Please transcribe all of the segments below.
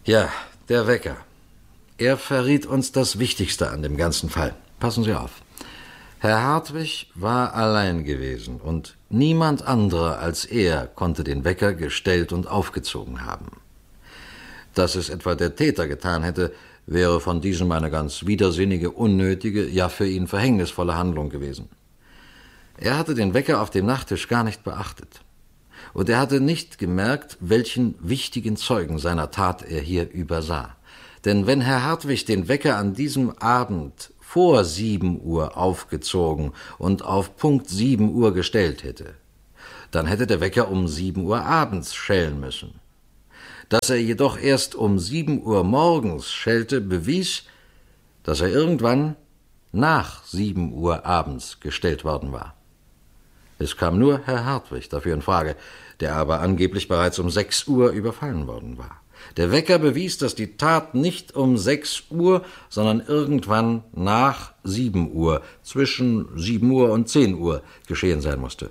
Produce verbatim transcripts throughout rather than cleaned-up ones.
Ja, der Wecker. Er verriet uns das Wichtigste an dem ganzen Fall. Passen Sie auf. Herr Hartwig war allein gewesen und niemand anderer als er konnte den Wecker gestellt und aufgezogen haben. Dass es etwa der Täter getan hätte, wäre von diesem eine ganz widersinnige, unnötige, ja für ihn verhängnisvolle Handlung gewesen. Er hatte den Wecker auf dem Nachttisch gar nicht beachtet. Und er hatte nicht gemerkt, welchen wichtigen Zeugen seiner Tat er hier übersah. Denn wenn Herr Hartwig den Wecker an diesem Abend vor sieben Uhr aufgezogen und auf Punkt sieben Uhr gestellt hätte, dann hätte der Wecker um sieben Uhr abends schellen müssen. Dass er jedoch erst um sieben Uhr morgens schellte, bewies, dass er irgendwann nach sieben Uhr abends gestellt worden war. Es kam nur Herr Hartwig dafür in Frage, der aber angeblich bereits um sechs Uhr überfallen worden war. Der Wecker bewies, dass die Tat nicht um sechs Uhr, sondern irgendwann nach sieben Uhr, zwischen sieben Uhr und zehn Uhr geschehen sein musste.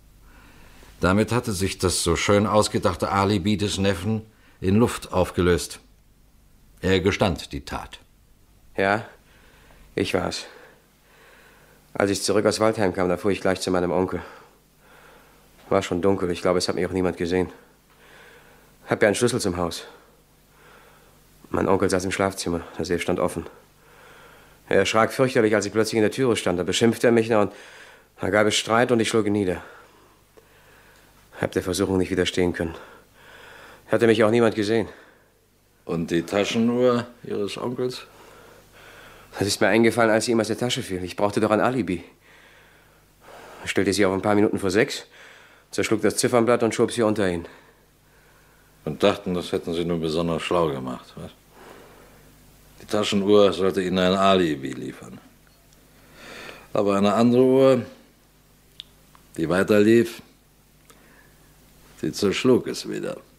Damit hatte sich das so schön ausgedachte Alibi des Neffen in Luft aufgelöst. Er gestand die Tat. Ja, ich war's. Als ich zurück aus Waldheim kam, da fuhr ich gleich zu meinem Onkel. War schon dunkel, ich glaube, es hat mich auch niemand gesehen. Hab ja einen Schlüssel zum Haus. Mein Onkel saß im Schlafzimmer, der See stand offen. Er erschrak fürchterlich, als ich plötzlich in der Türe stand. Da beschimpfte er mich noch und da gab es Streit und ich schlug ihn nieder. Hab der Versuchung nicht widerstehen können. Hatte mich auch niemand gesehen. Und die Taschenuhr Ihres Onkels? Das ist mir eingefallen, als sie ihm aus der Tasche fiel. Ich brauchte doch ein Alibi. Ich stellte sie auf ein paar Minuten vor sechs, zerschlug das Ziffernblatt und schob sie unter ihn. Und dachten, das hätten Sie nur besonders schlau gemacht, was? Die Taschenuhr sollte Ihnen ein Alibi liefern. Aber eine andere Uhr, die weiterlief, die zerschlug es wieder.